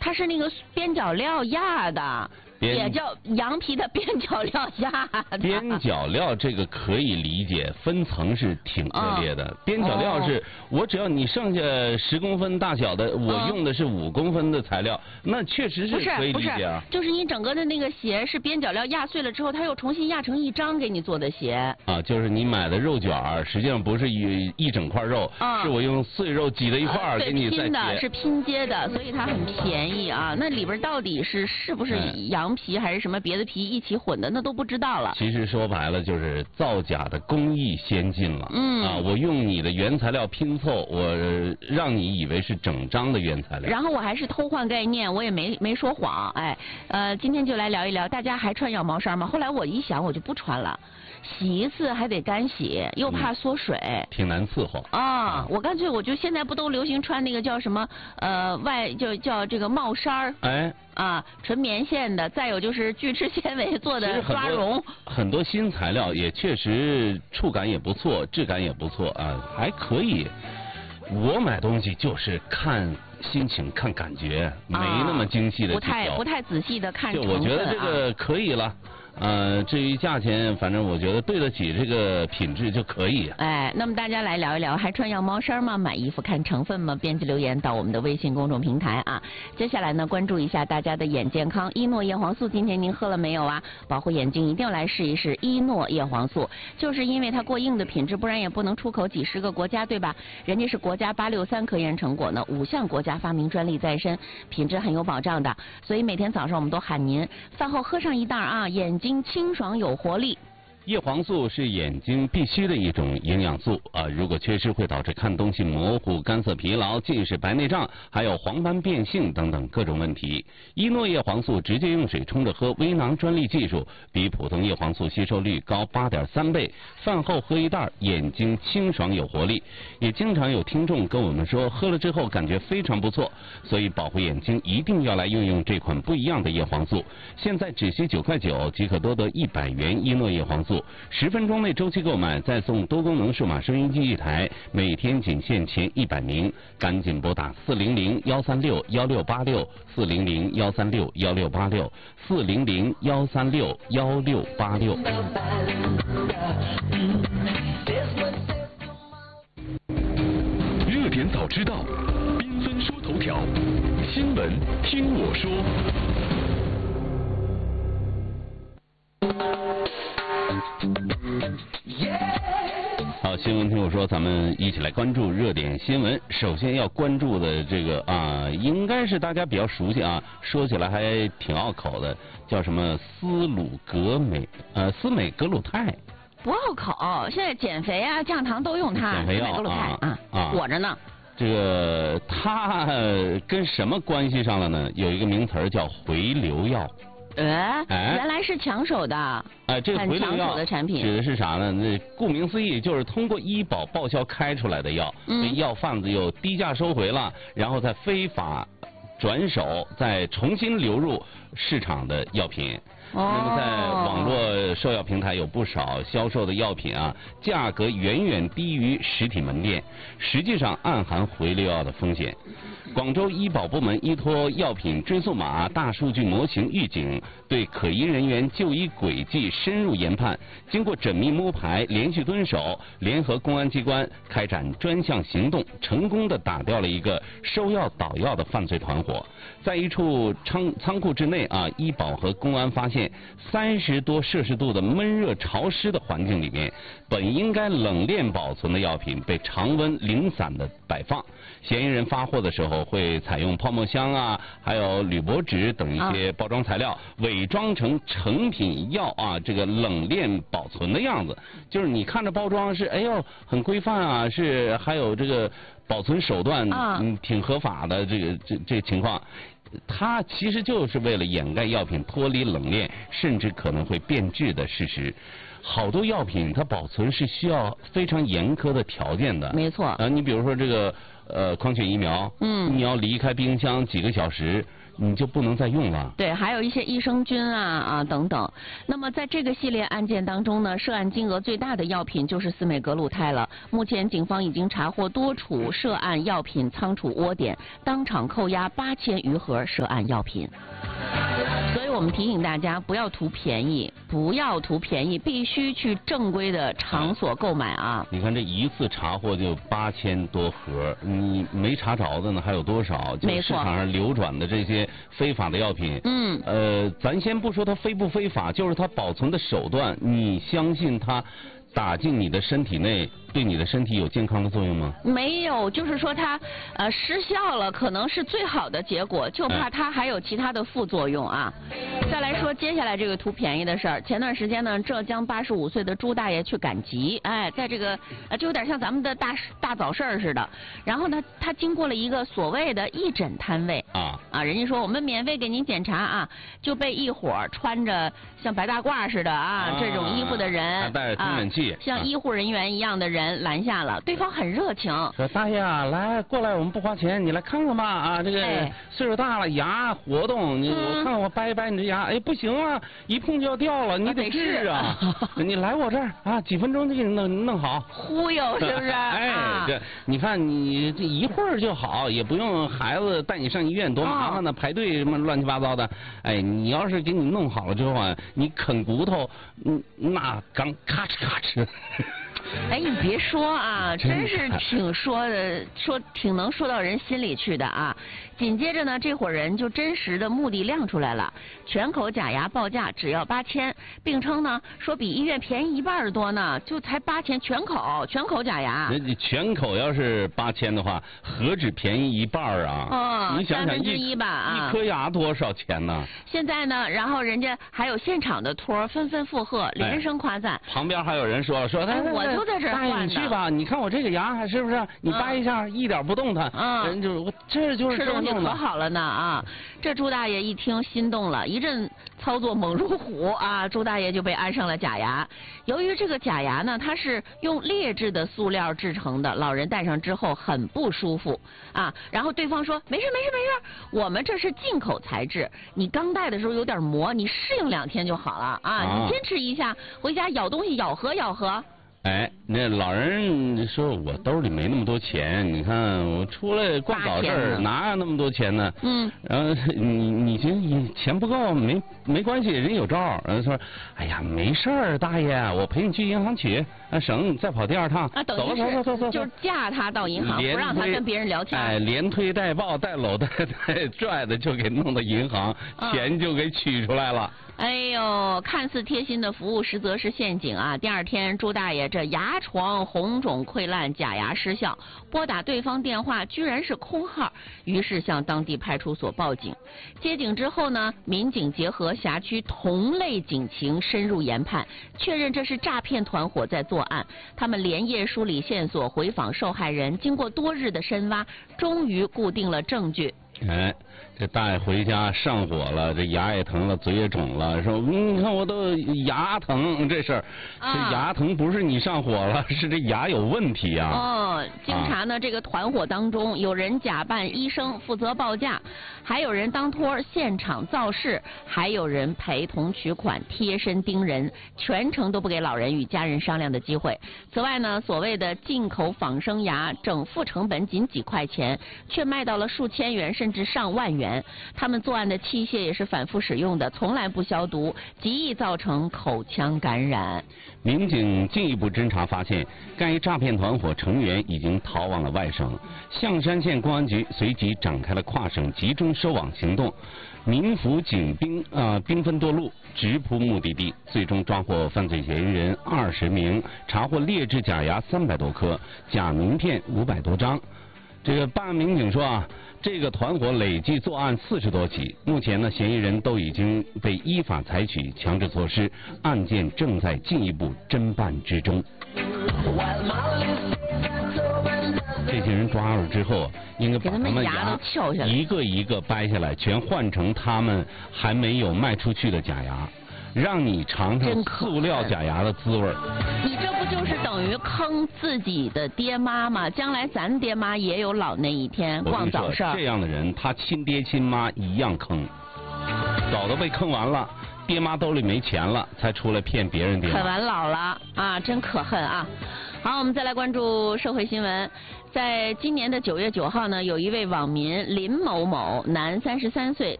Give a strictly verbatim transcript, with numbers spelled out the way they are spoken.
它是那个边角料压的。也叫羊皮的边角料压的。 边角料这个可以理解，分层是挺恶劣的。嗯、边角料是、哦、我只要你剩下十公分大小的，我用的是五公分的材料，嗯、那确实是可以理解啊。 就是你整个的那个鞋是边角料压碎了之后，它又重新压成一张给你做的鞋。 啊，就是你买的肉卷儿，实际上不是一一整块肉，嗯、是我用碎肉挤在一块儿、呃、给你再拼的，是拼接的，所以它很便宜啊。那里边到底是是不是羊皮还是什么别的皮一起混的，那都不知道了。 其实说白了就是造假的工艺先进了。嗯啊，我用你的原材料拼凑，我让你以为是整张的原材料。 然后我还是偷换概念，我也没没说谎。哎，呃，今天就来聊一聊，大家还穿羊毛衫吗？后来我一想，我就不穿了。洗一次还得干洗，又怕缩水，嗯、 挺难伺候啊！我干脆我就现在不都流行穿那个叫什么呃外就叫这个帽衫儿， 哎啊，纯棉线的，再有就是聚酯纤维做的抓绒， 很多新材料也确实触感也不错，质感也不错啊，还可以。我买东西就是看心情、看感觉，啊、没那么精细的不太不太仔细的看成分。就我觉得这个可以了。呃，至于价钱，反正我觉得对得起这个品质就可以。 哎，那么大家来聊一聊，还穿羊毛衫吗？买衣服看成分吗？编辑留言到我们的微信公众平台啊。接下来呢，关注一下大家的眼健康。伊诺叶黄素，今天您喝了没有啊？保护眼睛一定要来试一试伊诺叶黄素，就是因为它过硬的品质，不然也不能出口几十个国家，对吧？人家是国家八六三科研成果呢，五项国家发明专利在身，品质很有保障的。所以每天早上我们都喊您饭后喝上一袋啊，眼睛清爽有活力。 叶黄素是眼睛必须的一种营养素啊，如果缺失会导致看东西模糊、干涩疲劳、近视、白内障，还有黄斑变性等等各种问题。伊诺叶黄素直接用水冲着喝，微囊专利技术，比普通叶黄素吸收率高 八点三倍。饭后喝一袋，眼睛清爽有活力。也经常有听众跟我们说，喝了之后感觉非常不错，所以保护眼睛一定要来用用这款不一样的叶黄素。现在只需九块九即可多得一百元伊诺叶黄素。十分钟内周期购买，再送多功能数码收音机一台，每天仅限前一百名，赶紧拨打四零零幺三六幺六八六四零零幺三六幺六八六四零零幺三六幺六八六。 热点早知道，缤纷说头条，新闻听我说。 好，新闻听我说，咱们一起来关注热点新闻。首先要关注的这个啊，应该是大家比较熟悉啊，说起来还挺拗口的，叫什么司鲁格美呃司美格鲁肽。 不拗口，现在减肥啊、降糖都用它。 减肥药啊啊啊，裹着呢。 这个它跟什么关系上了呢？有一个名词叫回流药。 呃，原来是抢手的， 哎，这个回流药的产品指的是啥呢？那顾名思义，就是通过医保报销开出来的药，被、嗯、药贩子又低价收回了，然后再非法转手，再重新流入市场的药品。那么在网络售药平台有不少销售的药品啊，价格远远低于实体门店，实际上暗含回流药的风险。广州医保部门依托药品追溯码、大数据模型预警，对可疑人员就医轨迹深入研判，经过缜密摸排、连续蹲守，联合公安机关开展专项行动，成功的打掉了一个收药倒药的犯罪团伙。在一处仓仓库之内啊，医保和公安发现三十多摄氏度的闷热潮湿的环境里面，本应该冷链保存的药品被常温零散的摆放。嫌疑人发货的时候会采用泡沫箱啊，还有铝箔纸等一些包装材料，伪装成成品药啊，这个冷链保存的样子。就是你看着包装是哎呦很规范啊，是还有这个保存手段嗯挺合法的这个这这情况。它其实就是为了掩盖药品脱离冷链甚至可能会变质的事实。好多药品它保存是需要非常严苛的条件的， 没错。 呃，你比如说这个呃狂犬疫苗， 嗯， 你要离开冰箱几个小时。你就不能再用了。 对，还有一些益生菌啊啊等等。那么在这个系列案件当中呢，涉案金额最大的药品就是司美格鲁肽了。目前警方已经查获多处涉案药品仓储窝点，当场扣押八千余盒涉案药品。所以我们提醒大家，不要图便宜，不要图便宜，必须去正规的场所购买啊！ 你看这一次查获就八千多盒，你没查着的呢还有多少？就市场上流转的这些非法的药品， 嗯， 呃，咱先不说它非不非法，就是它保存的手段，你相信它打进你的身体内，对你的身体有健康的作用吗？ 没有，就是说它呃失效了，可能是最好的结果，就怕它还有其他的副作用啊。再来说接下来这个图便宜的事儿，前段时间呢，浙江八十五岁的朱大爷去赶集，哎，在这个呃就有点像咱们的大大早市似的，然后呢，他经过了一个所谓的义诊摊位啊啊，人家说我们免费给您检查啊，就被一伙穿着像白大褂似的啊、啊这种衣服的人， 带着听诊器， 啊、像医护人员一样的人拦下了，对方很热情， 说大爷啊，来过来，我们不花钱，你来看看吧啊，这个岁数大了，牙活动，你、嗯、我看我掰一掰你这牙，哎不行啊，一碰就要掉了，你得治啊，你来我这儿啊，几分钟就给你弄弄好， 忽悠是不是？ 哎， 啊、 这你看你这一会儿就好，也不用孩子带你上医院，多麻烦呢，哦、排队什么乱七八糟的。哎，你要是给你弄好了之后啊，你啃骨头，嗯，那刚咔哧咔哧。 哎，你别说啊，真是挺说的，说挺能说到人心里去的啊。紧接着呢，这伙人就真实的目的亮出来了，全口假牙报价只要八千，并称呢说比医院便宜一半多呢，就才八千全口全口假牙。 那全口要是八千的话，何止便宜一半啊？ 哦， 你想想三分之一吧啊， 一颗牙多少钱呢？ 现在呢，然后人家还有现场的托纷纷附和，连声夸赞。 哎、旁边还有人说说， 哎，我就在这儿换的。 你去吧，你看我这个牙是不是？你掰一下，嗯、一点不动弹。 嗯， 人就我这就是吃东西可好了呢啊！这朱大爷一听心动了，一阵操作猛如虎啊！朱大爷就被安上了假牙。由于这个假牙呢，它是用劣质的塑料制成的，老人戴上之后很不舒服啊。然后对方说：“没事没事没事，我们这是进口材质，你刚戴的时候有点磨，你适应两天就好了啊！啊你坚持一下，回家咬东西咬合咬合。” 哎，那老人说：“我兜里没那么多钱，你看我出来逛早市，哪有那么多钱呢？” 嗯。 然后你你这你钱不够，没没关系，人有招。然后说：“哎呀，没事儿，大爷，我陪你去银行取，啊，省你再跑第二趟。” 啊，等于是就是架他到银行，不让他跟别人聊天。 哎，连推带抱带搂带带拽的就给弄到银行，钱就给取出来了。 哎呦，看似贴心的服务，实则是陷阱啊！第二天，朱大爷这牙床红肿溃烂，假牙失效，拨打对方电话居然是空号，于是向当地派出所报警。接警之后呢，民警结合辖区同类警情，深入研判，确认这是诈骗团伙在作案。他们连夜梳理线索，回访受害人，经过多日的深挖，终于固定了证据。 哎，这大爷回家上火了，这牙也疼了，嘴也肿了，说你看我都牙疼这事儿， 啊、 这牙疼不是你上火了，是这牙有问题啊。 哦，经查呢，啊、这个团伙当中有人假扮医生负责报价，还有人当托现场造势，还有人陪同取款贴身盯人，全程都不给老人与家人商量的机会。此外呢，所谓的进口仿生牙，整副成本仅几块钱，却卖到了数千元甚至上万元。他们作案的器械也是反复使用的，从来不消毒，极易造成口腔感染。 民警进一步侦查发现，该诈骗团伙成员已经逃往了外省。象山县公安局随即展开了跨省集中收网行动，民府警兵啊、呃、兵分多路，直扑目的地，最终抓获犯罪嫌疑人二十名，查获劣质假牙三百多颗，假名片五百多张。这个办案民警说啊，这个团伙累计作案四十多起，目前呢，嫌疑人都已经被依法采取强制措施，案件正在进一步侦办之中。这些人抓了之后，应该把他们牙一个一个掰下来，全换成他们还没有卖出去的假牙。 让你尝尝塑料假牙的滋味儿。 你这不就是等于坑自己的爹妈吗？将来咱爹妈也有老那一天，逛早市。 这样的人，他亲爹亲妈一样坑，早都被坑完了，爹妈兜里没钱了，才出来骗别人爹妈。 啃完老了啊，真可恨啊！好，我们再来关注社会新闻。在今年的九月九号呢，有一位网民林某某，男，三十三岁，